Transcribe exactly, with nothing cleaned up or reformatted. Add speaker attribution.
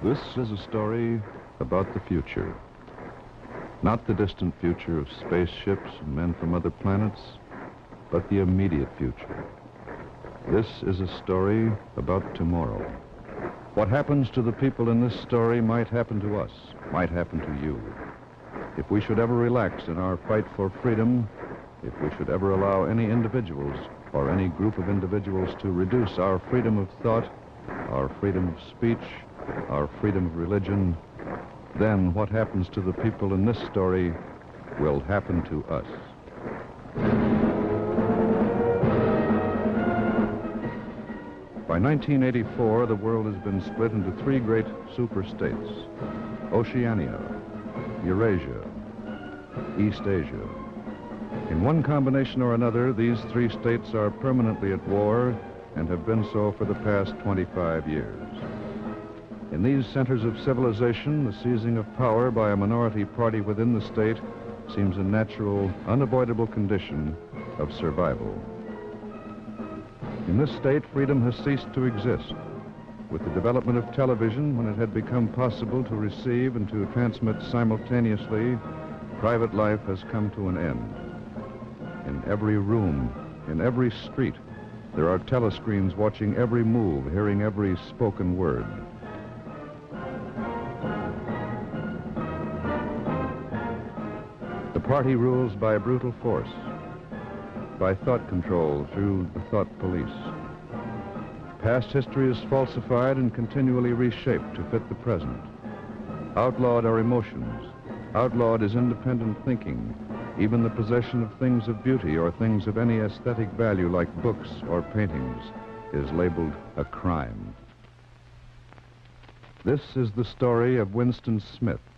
Speaker 1: This is a story about the future. Not the distant future of spaceships and men from other planets, but the immediate future. This is a story about tomorrow. What happens to the people in this story might happen to us, might happen to you. If we should ever relax in our fight for freedom, if we should ever allow any individuals or any group of individuals to reduce our freedom of thought, our freedom of speech, our freedom of religion, then what happens to the people in this story will happen to us. By nineteen eighty-four, the world has been split into three great superstates: Oceania, Eurasia, East Asia. In one combination or another, these three states are permanently at war and have been so for the past twenty-five years. In these centers of civilization, the seizing of power by a minority party within the state seems a natural, unavoidable condition of survival. In this state, freedom has ceased to exist. With the development of television, when it had become possible to receive and to transmit simultaneously, private life has come to an end. In every room, in every street, there are telescreens watching every move, hearing every spoken word. The party rules by brutal force, by thought control through the thought police. Past history is falsified and continually reshaped to fit the present. Outlawed are emotions. Outlawed is independent thinking. Even the possession of things of beauty or things of any aesthetic value like books or paintings is labeled a crime. This is the story of Winston Smith.